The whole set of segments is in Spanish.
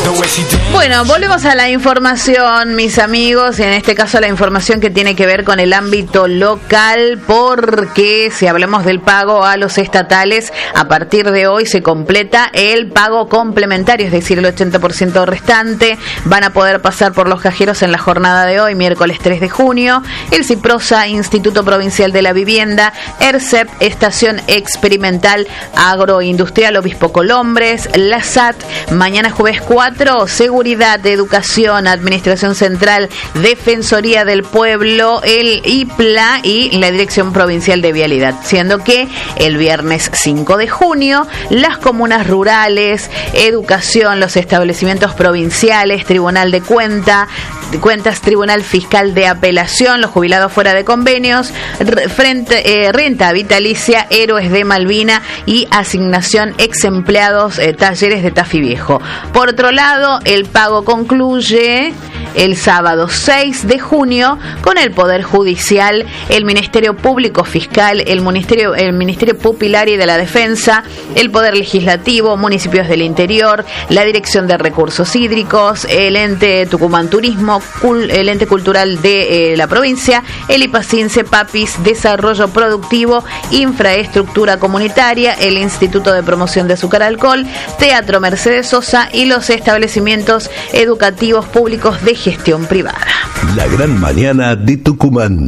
Bueno, volvemos a la información, mis amigos, en este caso la información que tiene que ver con el ámbito local, porque si hablamos del pago a los estatales, a partir de hoy se completa el pago complementario, es decir, el 80% restante. Van a poder pasar por los cajeros en la jornada de hoy, miércoles 3 de junio, el CIPROSA, Instituto Provincial de la Vivienda, ERCEP, Estación Experimental Agroindustrial Obispo Colombres, la SAT, mañana jueves 4, Seguridad, Educación, Administración Central, Defensoría del Pueblo, el IPLA y la Dirección Provincial de Vialidad, siendo que el viernes 5 de junio las comunas rurales, Educación, los establecimientos provinciales, Tribunal de Cuentas, Tribunal Fiscal de Apelación, los jubilados fuera de convenios, renta vitalicia, héroes de Malvina y asignación ex empleados, talleres de Tafí Viejo. Por otro lado, el pago concluye el sábado 6 de junio con el Poder Judicial, el Ministerio Público Fiscal, el Ministerio Pupilar y de la Defensa, el Poder Legislativo, municipios del interior, la Dirección de Recursos Hídricos, el Ente Tucumán Turismo, el Ente Cultural de la provincia, el IPACIN, CEPAPIS, Desarrollo Productivo, Infraestructura Comunitaria, el Instituto de Promoción de Azúcar Alcohol, Teatro Mercedes Sosa y los establecimientos educativos públicos de gestión privada. La gran mañana de Tucumán.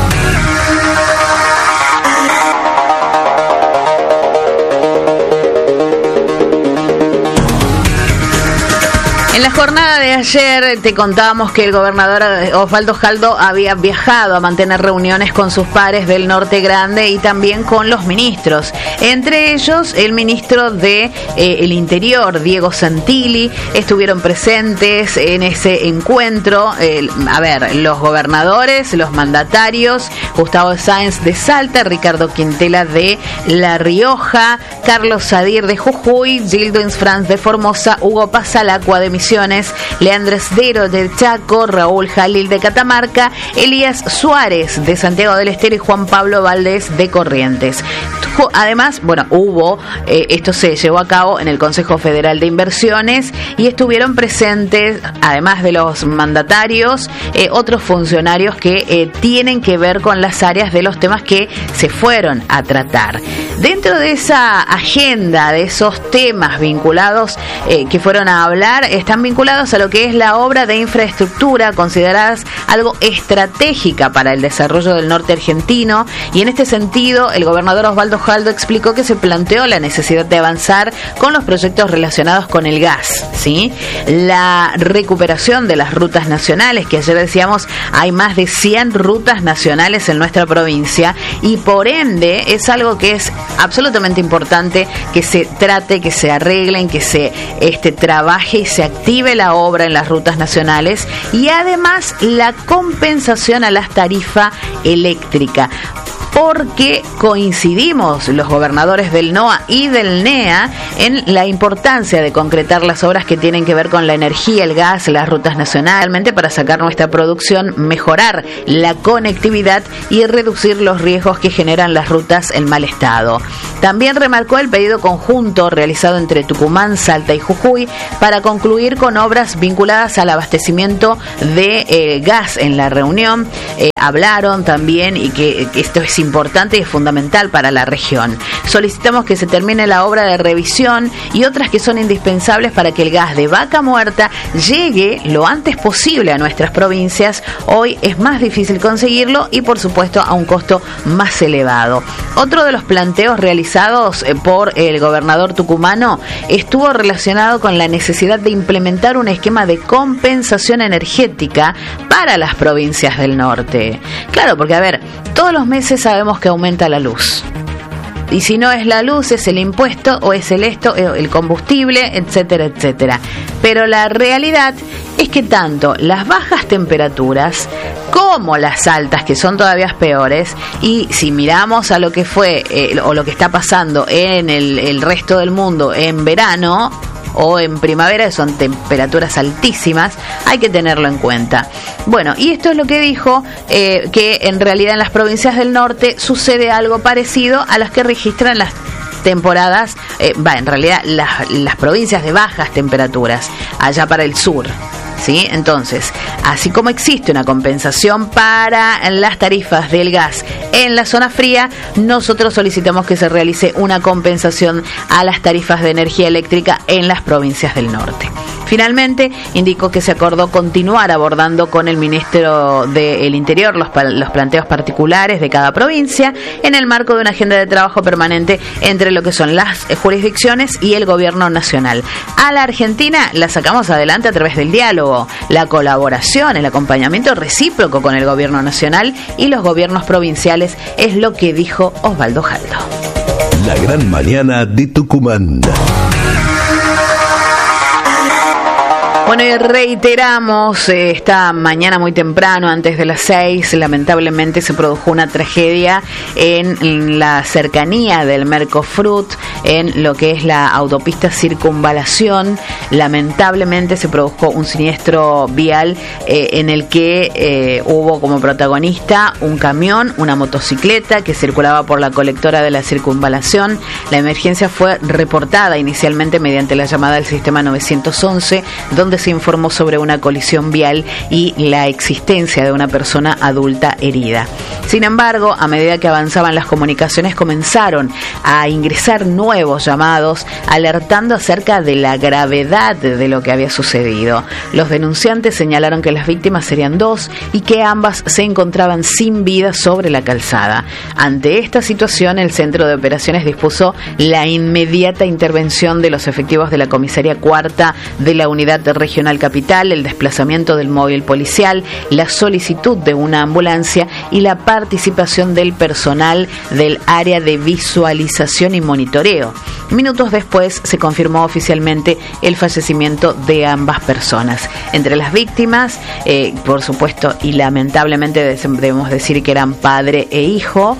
En la jornada de ayer te contábamos que el gobernador Osvaldo Jaldo había viajado a mantener reuniones con sus pares del Norte Grande y también con los ministros. Entre ellos, el ministro de el Interior, Diego Santilli, estuvieron presentes en ese encuentro. Los gobernadores, los mandatarios, Gustavo Sáenz de Salta, Ricardo Quintela de La Rioja, Carlos Sadir de Jujuy, Gildo Insfrance de Formosa, Hugo Pasalacua de Misiones, Leandro Esdero de Chaco, Raúl Jalil de Catamarca, Elías Suárez de Santiago del Estero y Juan Pablo Valdés de Corrientes. Además, esto se llevó a cabo en el Consejo Federal de Inversiones y estuvieron presentes, además de los mandatarios, otros funcionarios que tienen que ver con las áreas de los temas que se fueron a tratar. Dentro de esa agenda, de esos temas vinculados que fueron a hablar, están vinculados a lo que es la obra de infraestructura, consideradas algo estratégica para el desarrollo del norte argentino, y en este sentido el gobernador Osvaldo Jaldo explicó que se planteó la necesidad de avanzar con los proyectos relacionados con el gas, ¿sí? La recuperación de las rutas nacionales, que ayer decíamos hay más de 100 rutas nacionales en nuestra provincia, y por ende es algo que es absolutamente importante que se trate, que se arreglen, que se trabaje y se active la obra en las rutas nacionales, y además la compensación a la tarifa eléctrica, porque coincidimos los gobernadores del NOA y del NEA en la importancia de concretar las obras que tienen que ver con la energía, el gas, las rutas nacionales, para sacar nuestra producción, mejorar la conectividad y reducir los riesgos que generan las rutas en mal estado. También remarcó el pedido conjunto realizado entre Tucumán, Salta y Jujuy para concluir con obras vinculadas al abastecimiento de gas en la reunión. Hablaron también, y que esto es importante y es fundamental para la región. Solicitamos que se termine la obra de revisión y otras que son indispensables para que el gas de Vaca Muerta llegue lo antes posible a nuestras provincias. Hoy es más difícil conseguirlo y, por supuesto, a un costo más elevado. Otro de los planteos realizados por el gobernador tucumano estuvo relacionado con la necesidad de implementar un esquema de compensación energética para las provincias del norte. Claro, porque todos los meses sabemos que aumenta la luz. Y si no es la luz, es el impuesto, o es el combustible, etcétera, etcétera. Pero la realidad es que tanto las bajas temperaturas como las altas, que son todavía peores, y si miramos a lo que fue o lo que está pasando en el resto del mundo en verano o en primavera, son temperaturas altísimas, hay que tenerlo en cuenta. Bueno, y esto es lo que dijo, que en realidad en las provincias del norte sucede algo parecido a las que registran las temporadas, en realidad las provincias de bajas temperaturas, allá para el sur. ¿Sí? Entonces, así como existe una compensación para las tarifas del gas en la zona fría, nosotros solicitamos que se realice una compensación a las tarifas de energía eléctrica en las provincias del norte. Finalmente, indicó que se acordó continuar abordando con el ministro del Interior los planteos particulares de cada provincia en el marco de una agenda de trabajo permanente entre lo que son las jurisdicciones y el gobierno nacional. A la Argentina la sacamos adelante a través del diálogo, la colaboración, el acompañamiento recíproco con el gobierno nacional y los gobiernos provinciales, es lo que dijo Osvaldo Jaldo. La gran mañana de Tucumán. Bueno, y reiteramos, esta mañana muy temprano, antes de las 6, lamentablemente se produjo una tragedia en la cercanía del Mercofrut, en lo que es la autopista Circunvalación. Lamentablemente se produjo un siniestro vial en el que hubo como protagonista un camión, una motocicleta que circulaba por la colectora de la Circunvalación. La emergencia fue reportada inicialmente mediante la llamada al sistema 911, donde se informó sobre una colisión vial y la existencia de una persona adulta herida. Sin embargo, a medida que avanzaban las comunicaciones, comenzaron a ingresar nuevos llamados alertando acerca de la gravedad de lo que había sucedido. Los denunciantes señalaron que las víctimas serían 2 y que ambas se encontraban sin vida sobre la calzada. Ante esta situación, el Centro de Operaciones dispuso la inmediata intervención de los efectivos de la Comisaría Cuarta de la Unidad Regional Capital, el desplazamiento del móvil policial, la solicitud de una ambulancia y la participación del personal del área de visualización y monitoreo. Minutos después se confirmó oficialmente el fallecimiento de ambas personas. Entre las víctimas, por supuesto y lamentablemente debemos decir que eran padre e hija,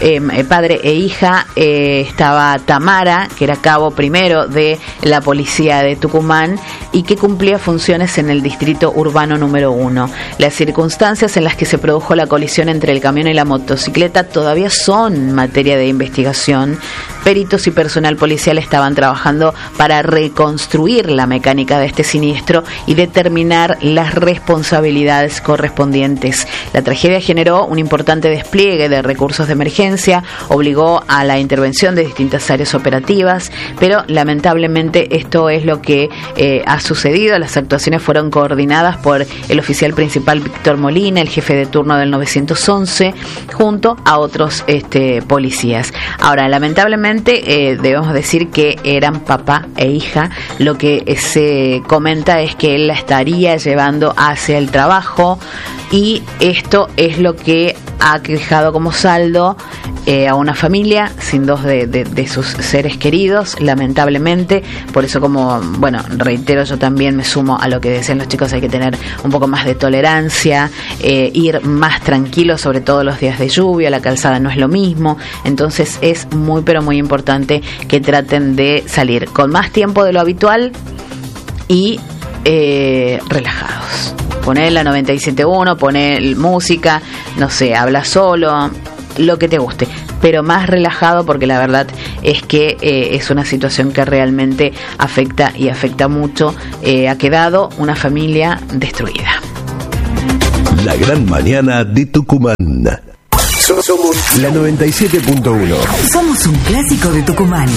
estaba Tamara, que era cabo primero de la policía de Tucumán y que cumplía funciones en el distrito urbano número 1. Las circunstancias en las que se produjo la colisión entre el camión y la motocicleta todavía son materia de investigación. Peritos y personal policial estaban trabajando para reconstruir la mecánica de este siniestro y determinar las responsabilidades correspondientes. La tragedia generó un importante despliegue de recursos de emergencia, obligó a la intervención de distintas áreas operativas, pero lamentablemente esto es lo que ha sucedido. Las actuaciones fueron coordinadas por el oficial principal Víctor Molina, el jefe de turno del 911, junto a otros policías. Ahora, lamentablemente debemos decir que eran papá e hija. Lo que se comenta es que él la estaría llevando hacia el trabajo y esto es lo que ha dejado como saldo a una familia sin 2 de sus seres queridos, lamentablemente. Por eso, como reitero, yo también me sumo a lo que decían los chicos, hay que tener un poco más de tolerancia, ir más tranquilo, sobre todo los días de lluvia, la calzada no es lo mismo. Entonces es muy pero muy importante que traten de salir con más tiempo de lo habitual y relajados. Poné la 97.1, poné música, no sé, habla solo, lo que te guste, pero más relajado, porque la verdad es que es una situación que realmente afecta y afecta mucho. Ha quedado una familia destruida. La gran mañana de Tucumán. Somos la 97.1. Somos un clásico de Tucumán.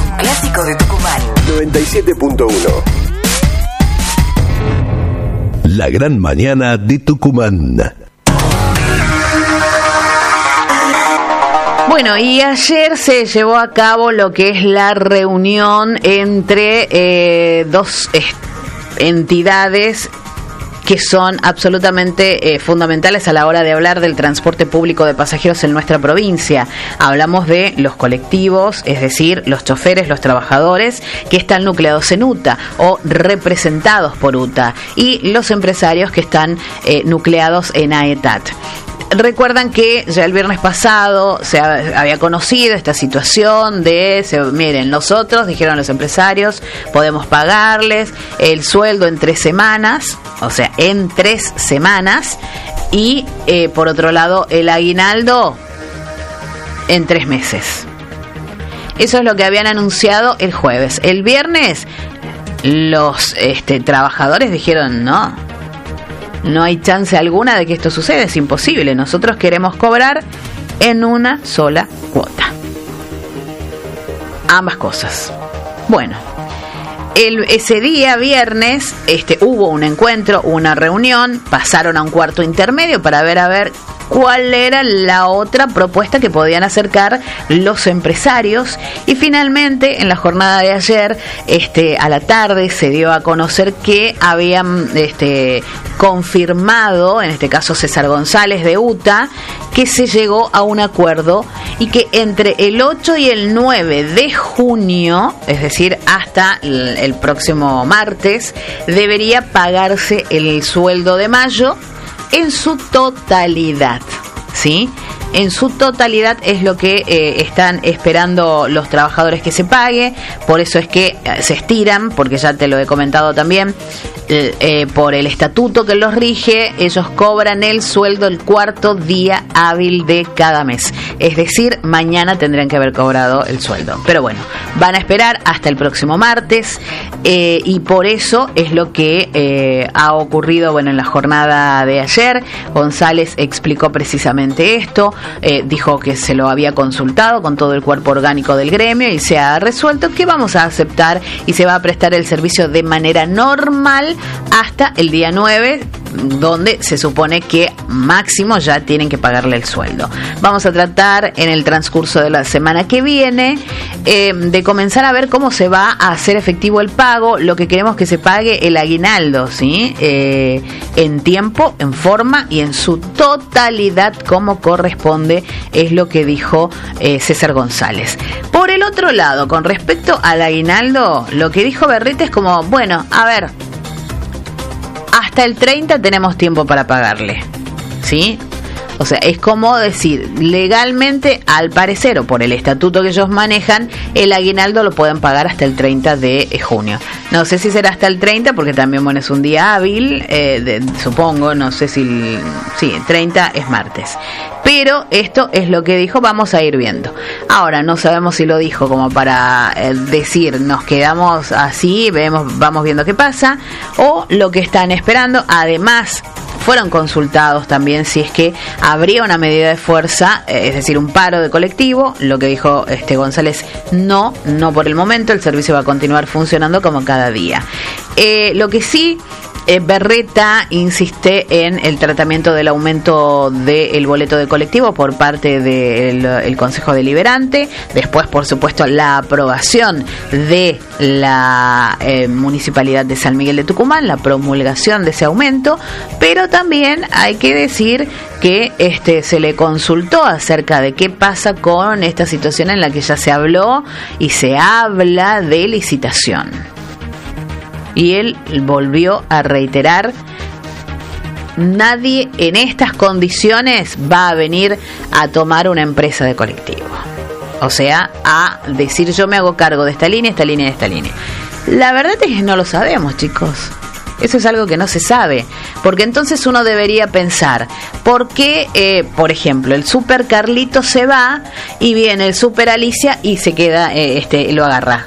97.1. La gran mañana de Tucumán. Bueno, y ayer se llevó a cabo lo que es la reunión entre dos entidades que son absolutamente fundamentales a la hora de hablar del transporte público de pasajeros en nuestra provincia. Hablamos de los colectivos, es decir, los choferes, los trabajadores que están nucleados en UTA o representados por UTA, y los empresarios que están nucleados en AETAT. Recuerdan que ya el viernes pasado se había conocido esta situación miren, nosotros, dijeron los empresarios, podemos pagarles el sueldo en 3 semanas, o sea, en 3 semanas, y por otro lado el aguinaldo en 3 meses. Eso es lo que habían anunciado el jueves. El viernes los trabajadores dijeron no hay chance alguna de que esto suceda, es imposible, nosotros queremos cobrar en una sola cuota. Ambas cosas. Bueno, ese día, viernes, hubo un encuentro, una reunión, pasaron a un cuarto intermedio para ver cuál era la otra propuesta que podían acercar los empresarios, y finalmente en la jornada de ayer a la tarde se dio a conocer que habían confirmado, en este caso César González de UTA, que se llegó a un acuerdo y que entre el 8 y el 9 de junio, es decir, hasta el próximo martes, debería pagarse el sueldo de mayo en su totalidad, ¿sí? En su totalidad es lo que están esperando los trabajadores que se pague. Por eso es que se estiran, porque ya te lo he comentado también, por el estatuto que los rige, ellos cobran el sueldo el cuarto día hábil de cada mes. Es decir, mañana tendrían que haber cobrado el sueldo. Pero bueno, van a esperar hasta el próximo martes, y por eso es lo que ha ocurrido, en la jornada de ayer. González explicó precisamente esto. Dijo que se lo había consultado con todo el cuerpo orgánico del gremio y se ha resuelto que vamos a aceptar y se va a prestar el servicio de manera normal hasta el día 9, donde se supone que máximo ya tienen que pagarle el sueldo. Vamos a tratar en el transcurso de la semana que viene de comenzar a ver cómo se va a hacer efectivo el pago. Lo que queremos que se pague el aguinaldo, ¿sí? En tiempo, en forma y en su totalidad como corresponde, es lo que dijo César González. Por el otro lado, con respecto al aguinaldo, lo que dijo Berreta es como, bueno, a ver, hasta el 30 tenemos tiempo para pagarle, ¿sí? O sea, es como decir, legalmente, al parecer, o por el estatuto que ellos manejan, el aguinaldo lo pueden pagar hasta el 30 de junio. No sé si será hasta el 30, porque también, es un día hábil, supongo, no sé si... Sí, 30 es martes. Pero esto es lo que dijo, vamos a ir viendo. Ahora, no sabemos si lo dijo como para decir, nos quedamos así, vamos viendo qué pasa, o lo que están esperando. Además, fueron consultados también si es que habría una medida de fuerza, es decir, un paro de colectivo. Lo que dijo González, no por el momento, el servicio va a continuar funcionando como cada día. Lo que sí, Berreta insiste en el tratamiento del aumento del boleto de colectivo por parte del Consejo Deliberante. Después, por supuesto, la aprobación de la Municipalidad de San Miguel de Tucumán, la promulgación de ese aumento. Pero también hay que decir que se le consultó acerca de qué pasa con esta situación en la que ya se habló y se habla de licitación. Y él volvió a reiterar, nadie en estas condiciones va a venir a tomar una empresa de colectivo. O sea, a decir yo me hago cargo de esta línea, esta línea, esta línea. La verdad es que no lo sabemos, chicos. Eso es algo que no se sabe. Porque entonces uno debería pensar, ¿por qué, por ejemplo, el Super Carlito se va y viene el Super Alicia y se queda, lo agarra?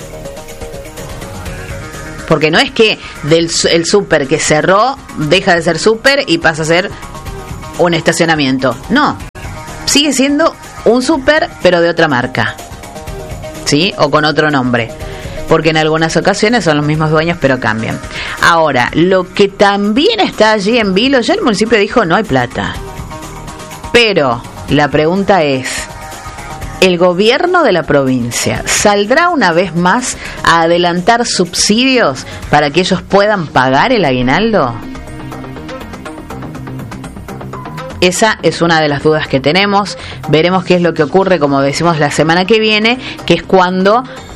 Porque no es que el súper que cerró deja de ser súper y pasa a ser un estacionamiento. No, sigue siendo un súper, pero de otra marca, ¿sí? O con otro nombre. Porque en algunas ocasiones son los mismos dueños, pero cambian. Ahora, lo que también está allí en vilo, ya el municipio dijo no hay plata. Pero la pregunta es, ¿el gobierno de la provincia saldrá una vez más a adelantar subsidios para que ellos puedan pagar el aguinaldo? Esa es una de las dudas que tenemos. Veremos qué es lo que ocurre, como decimos, la semana que viene, que es cuando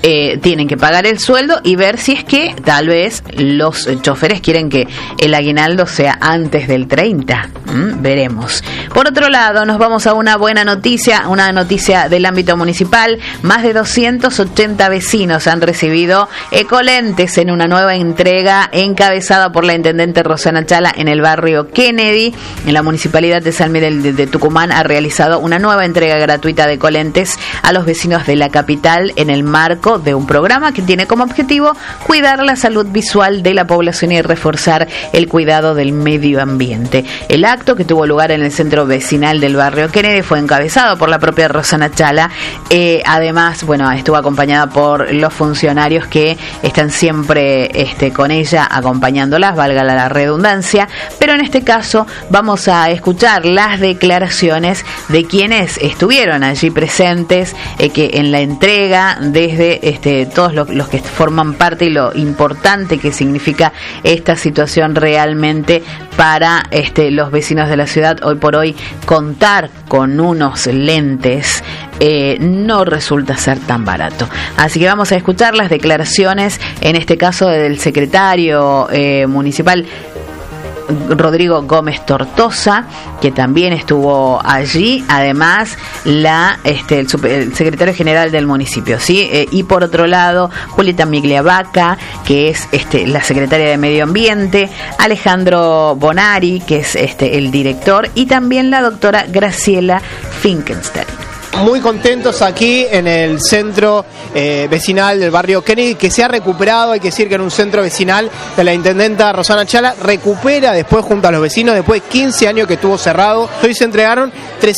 tienen que pagar el sueldo y ver si es que tal vez los choferes quieren que el aguinaldo sea antes del 30. Veremos. Por otro lado, nos vamos a una buena noticia, una noticia del ámbito municipal. Más de 280 vecinos han recibido ecolentes en una nueva entrega encabezada por la intendente Rosana Chala en el barrio Kennedy. En la municipalidad de San Miguel de Tucumán ha realizado una nueva entrega gratuita de ecolentes a los vecinos de la capital en el marco de un programa que tiene como objetivo cuidar la salud visual de la población y reforzar el cuidado del medio ambiente. El acto, que tuvo lugar en el centro vecinal del barrio Kennedy, fue encabezado por la propia Rosana Chala. Además, bueno, estuvo acompañada por los funcionarios que están siempre con ella, acompañándolas, valga la redundancia, pero en este caso vamos a escuchar las declaraciones de quienes estuvieron allí presentes, que en la entrega, desde todos los que forman parte y lo importante que significa esta situación realmente para los vecinos de la ciudad. Hoy por hoy contar con unos lentes no resulta ser tan barato. Así que vamos a escuchar las declaraciones, en este caso del secretario municipal Rodrigo Gómez Tortosa, que también estuvo allí, además el secretario general del municipio, ¿sí? Y por otro lado, Julieta Migliavaca, que es la secretaria de Medio Ambiente, Alejandro Bonari, que es el director, y también la doctora Graciela Finkenstein. Muy contentos aquí en el centro vecinal del barrio Kennedy, que se ha recuperado. Hay que decir que en un centro vecinal de la intendenta Rosana Chala recupera después junto a los vecinos, después de 15 años que estuvo cerrado. Hoy se entregaron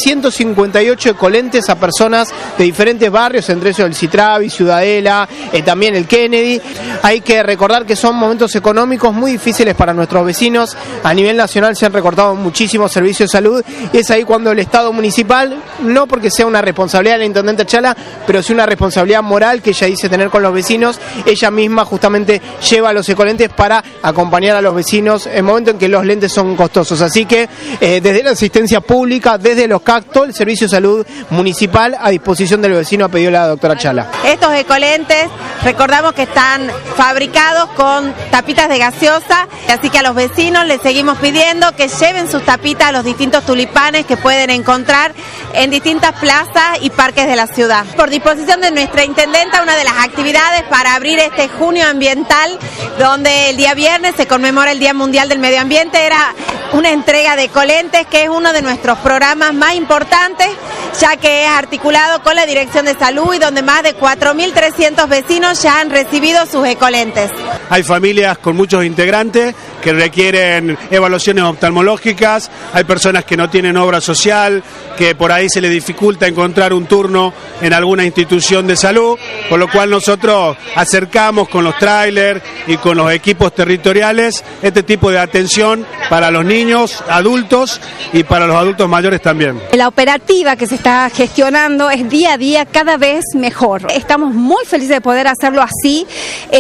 358 ecolentes a personas de diferentes barrios, entre ellos el Citravi, Ciudadela, también el Kennedy. Hay que recordar que son momentos económicos muy difíciles para nuestros vecinos. A nivel nacional se han recortado muchísimos servicios de salud, y es ahí cuando el Estado municipal, no porque sea una responsabilidad de la intendente Chala, pero sí una responsabilidad moral que ella dice tener con los vecinos, ella misma justamente lleva los ecolentes para acompañar a los vecinos en el momento en que los lentes son costosos. Así que desde la asistencia pública, desde los CACTO, el Servicio de Salud Municipal a disposición del vecino, ha pedido la doctora Chala. Estos ecolentes, recordamos que están fabricados con tapitas de gaseosa, así que a los vecinos les seguimos pidiendo que lleven sus tapitas a los distintos tulipanes que pueden encontrar en distintas plazas y parques de la ciudad. Por disposición de nuestra intendenta, una de las actividades para abrir este junio ambiental, donde el día viernes se conmemora el Día Mundial del Medio Ambiente, era una entrega de ecolentes, que es uno de nuestros programas más importantes, ya que es articulado con la Dirección de Salud y donde más de 4.300 vecinos ya han recibido sus ecolentes. Hay familias con muchos integrantes que requieren evaluaciones oftalmológicas, hay personas que no tienen obra social, que por ahí se les dificulta encontrar un turno en alguna institución de salud, por lo cual nosotros acercamos con los trailers y con los equipos territoriales este tipo de atención para los niños, adultos y para los adultos mayores también. La operativa que se está gestionando es día a día cada vez mejor. Estamos muy felices de poder hacerlo así.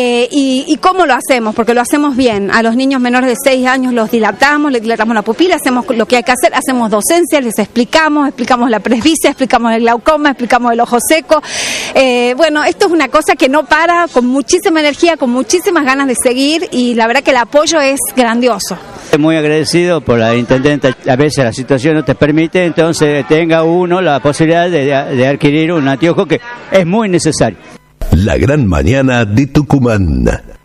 ¿Y cómo lo hacemos? Porque lo hacemos bien. A los niños menores de 6 años los dilatamos, les dilatamos la pupila, hacemos lo que hay que hacer, hacemos docencia, les explicamos la presbicia, explicamos el glaucoma, explicamos el ojo seco. Bueno, esto es una cosa que no para, con muchísima energía, con muchísimas ganas de seguir, y la verdad que el apoyo es grandioso. Muy agradecido por la intendenta. A veces la situación no te permite, entonces tenga uno la posibilidad de adquirir un anteojo que es muy necesario. La gran mañana de Tucumán.